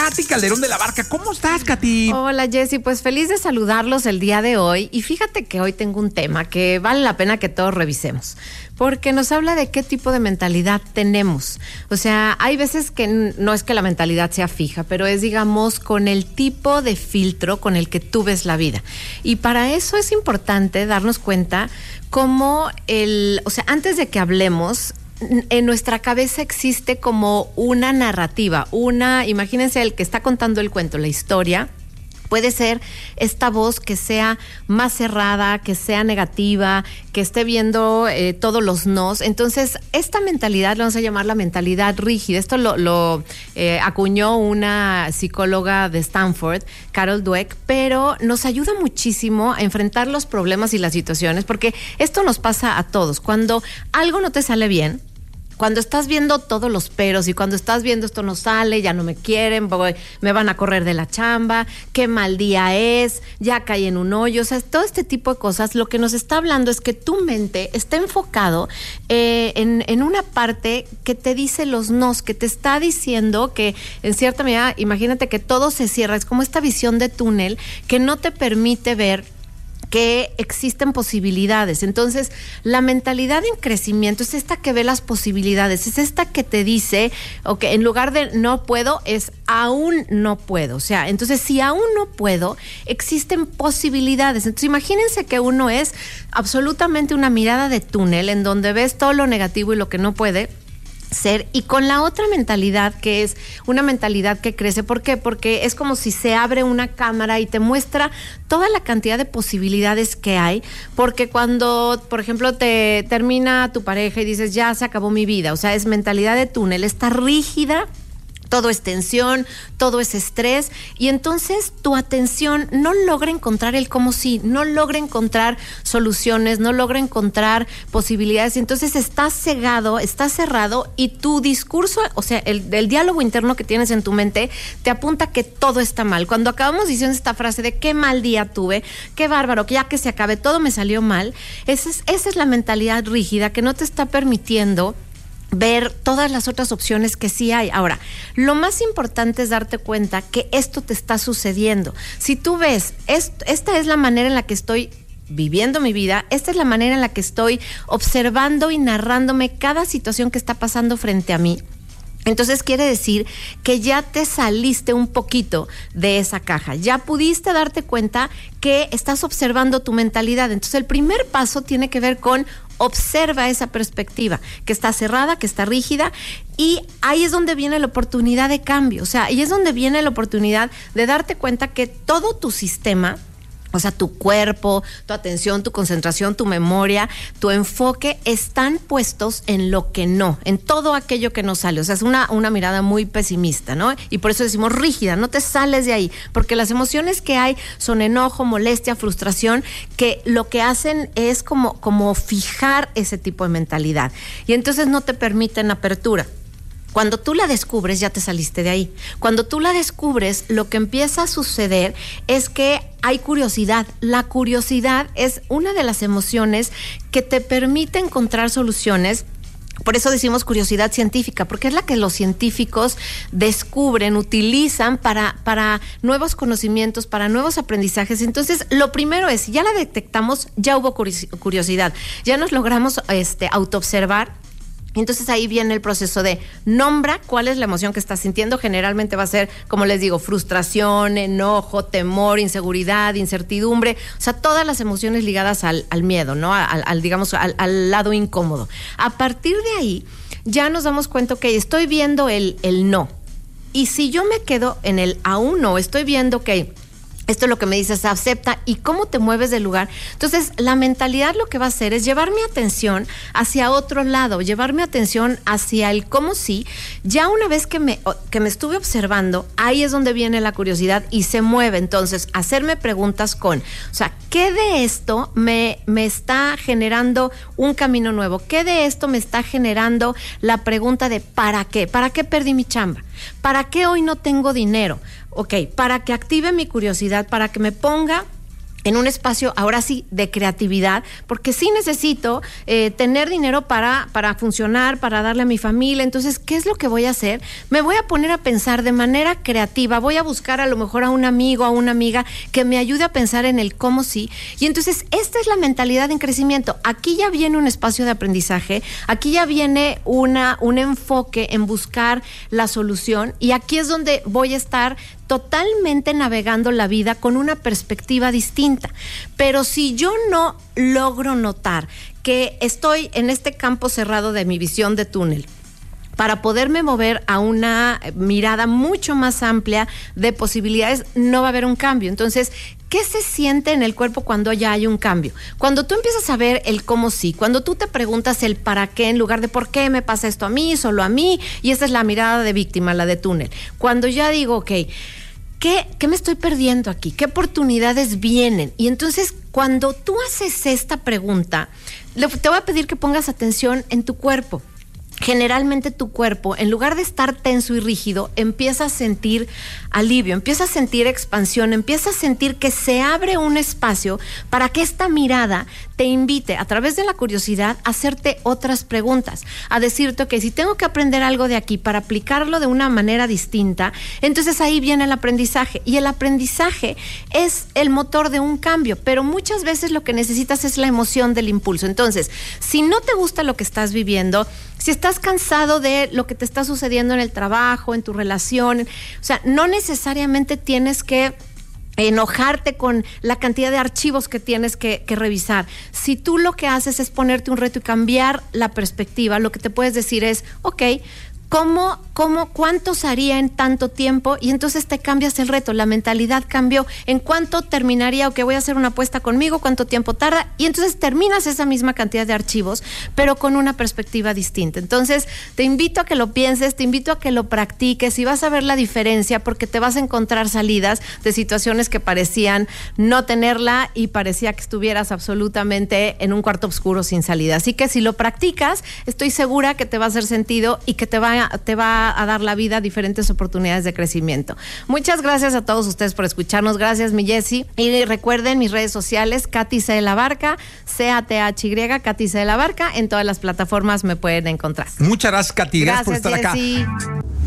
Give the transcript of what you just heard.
Katy Calderón de la Barca. ¿Cómo estás, Katy? Hola, Jessy. Pues feliz de saludarlos el día de hoy. Y fíjate que hoy tengo un tema que vale la pena que todos revisemos, porque nos habla de qué tipo de mentalidad tenemos. O sea, hay veces que no es que la mentalidad sea fija, pero es, digamos, con el tipo de filtro con el que tú ves la vida. Y para eso es importante darnos cuenta cómo o sea, antes de que hablemos, en nuestra cabeza existe como una narrativa, imagínense el que está contando el cuento, la historia. Puede ser esta voz que sea más cerrada, que sea negativa, que esté viendo todos los nos. Entonces, esta mentalidad, le vamos a llamar la mentalidad rígida. Esto lo acuñó una psicóloga de Stanford, Carol Dweck, pero nos ayuda muchísimo a enfrentar los problemas y las situaciones, porque esto nos pasa a todos. Cuando algo no te sale bien, cuando estás viendo todos los peros y cuando estás viendo esto no sale, ya no me quieren, me van a correr de la chamba, qué mal día es, ya caí en un hoyo, o sea, todo este tipo de cosas, lo que nos está hablando es que tu mente está enfocado en una parte que te dice los nos, que te está diciendo que en cierta medida, imagínate que todo se cierra, es como esta visión de túnel que no te permite ver que existen posibilidades. Entonces, la mentalidad en crecimiento es esta que ve las posibilidades, es esta que te dice, ok, en lugar de no puedo, es aún no puedo. O sea, entonces, si aún no puedo, existen posibilidades. Entonces, imagínense que uno es absolutamente una mirada de túnel en donde ves todo lo negativo y lo que no puede ser, y con la otra mentalidad que es una mentalidad que crece. ¿Por qué? Porque es como si se abre una cámara y te muestra toda la cantidad de posibilidades que hay, porque cuando, por ejemplo, te termina tu pareja y dices, ya se acabó mi vida, o sea, es mentalidad de túnel, está rígida, todo es tensión, todo es estrés, y entonces tu atención no logra encontrar el cómo sí, no logra encontrar soluciones, no logra encontrar posibilidades, entonces estás cegado, estás cerrado, y tu discurso, o sea, el diálogo interno que tienes en tu mente te apunta que todo está mal. Cuando acabamos diciendo esta frase de qué mal día tuve, qué bárbaro, que ya que se acabe, todo me salió mal, esa es la mentalidad rígida que no te está permitiendo ver todas las otras opciones que sí hay. Ahora, lo más importante es darte cuenta que esto te está sucediendo. Si tú ves, esta es la manera en la que estoy viviendo mi vida, esta es la manera en la que estoy observando y narrándome cada situación que está pasando frente a mí, entonces quiere decir que ya te saliste un poquito de esa caja, ya pudiste darte cuenta que estás observando tu mentalidad. Entonces el primer paso tiene que ver con observa esa perspectiva, que está cerrada, que está rígida, y ahí es donde viene la oportunidad de cambio. O sea, ahí es donde viene la oportunidad de darte cuenta que todo tu sistema, o sea, tu cuerpo, tu atención, tu concentración, tu memoria, tu enfoque están puestos en lo que no, en todo aquello que no sale. O sea, es una mirada muy pesimista, ¿no? Y por eso decimos rígida, no te sales de ahí, porque las emociones que hay son enojo, molestia, frustración, que lo que hacen es como fijar ese tipo de mentalidad. Y entonces no te permiten apertura. Cuando tú la descubres, ya te saliste de ahí. Cuando tú la descubres, lo que empieza a suceder es que hay curiosidad. La curiosidad es una de las emociones que te permite encontrar soluciones. Por eso decimos curiosidad científica, porque es la que los científicos descubren, utilizan para nuevos conocimientos, para nuevos aprendizajes. Entonces, lo primero es, si ya la detectamos, ya hubo curiosidad, ya nos logramos autoobservar. Entonces ahí viene el proceso de nombra cuál es la emoción que estás sintiendo. Generalmente va a ser, como les digo, frustración, enojo, temor, inseguridad, incertidumbre, o sea, todas las emociones ligadas al miedo, ¿no? Digamos, al lado incómodo. A partir de ahí ya nos damos cuenta que estoy viendo el no. Y si yo me quedo en el aún no, estoy viendo que esto es lo que me dices, acepta, y cómo te mueves del lugar. Entonces, la mentalidad lo que va a hacer es llevar mi atención hacia otro lado, llevar mi atención hacia el cómo sí. Ya una vez que me estuve observando, ahí es donde viene la curiosidad y se mueve. Entonces, hacerme preguntas o sea, ¿qué de esto me está generando un camino nuevo? ¿Qué de esto me está generando la pregunta de ¿para qué? ¿Para qué perdí mi chamba? ¿Para qué hoy no tengo dinero? Ok, para que active mi curiosidad, para que me ponga en un espacio, ahora sí, de creatividad, porque sí necesito tener dinero para funcionar, para darle a mi familia. Entonces, ¿qué es lo que voy a hacer? Me voy a poner a pensar de manera creativa, voy a buscar a lo mejor a un amigo, a una amiga que me ayude a pensar en el cómo sí. Y entonces, esta es la mentalidad en crecimiento. Aquí ya viene un espacio de aprendizaje, aquí ya viene un enfoque en buscar la solución, y aquí es donde voy a estar totalmente navegando la vida con una perspectiva distinta. Pero si yo no logro notar que estoy en este campo cerrado de mi visión de túnel, para poderme mover a una mirada mucho más amplia de posibilidades, no va a haber un cambio. Entonces, ¿qué se siente en el cuerpo cuando ya hay un cambio? Cuando tú empiezas a ver el cómo sí, cuando tú te preguntas el para qué en lugar de por qué me pasa esto a mí, solo a mí, y esa es la mirada de víctima, la de túnel. Cuando ya digo, ok, ¿qué me estoy perdiendo aquí? ¿Qué oportunidades vienen? Y entonces, cuando tú haces esta pregunta, te voy a pedir que pongas atención en tu cuerpo. Generalmente tu cuerpo, en lugar de estar tenso y rígido, empieza a sentir alivio, empieza a sentir expansión, empieza a sentir que se abre un espacio para que esta mirada te invite, a través de la curiosidad, a hacerte otras preguntas, a decirte que si tengo que aprender algo de aquí para aplicarlo de una manera distinta, entonces ahí viene el aprendizaje. Y el aprendizaje es el motor de un cambio, pero muchas veces lo que necesitas es la emoción del impulso. Entonces, si no te gusta lo que estás viviendo, si estás cansado de lo que te está sucediendo en el trabajo, en tu relación, o sea, no necesariamente tienes que enojarte con la cantidad de archivos que tienes que revisar. Si tú lo que haces es ponerte un reto y cambiar la perspectiva, lo que te puedes decir es, ok, ¿cuántos haría en tanto tiempo? Y entonces te cambias el reto, la mentalidad cambió. ¿En cuánto terminaría? Ok, voy a hacer una apuesta conmigo, ¿cuánto tiempo tarda? Y entonces terminas esa misma cantidad de archivos, pero con una perspectiva distinta. Entonces, te invito a que lo pienses, te invito a que lo practiques y vas a ver la diferencia, porque te vas a encontrar salidas de situaciones que parecían no tenerla y parecía que estuvieras absolutamente en un cuarto oscuro sin salida. Así que si lo practicas, estoy segura que te va a hacer sentido y que te va a dar la vida diferentes oportunidades de crecimiento. Muchas gracias a todos ustedes por escucharnos. Gracias, mi Jessy. Y recuerden mis redes sociales, Katy C. de la Barca, CATHY, Katy C. de la Barca. En todas las plataformas me pueden encontrar. Muchas gracias, Katy. Gracias por estar Jessy. acá.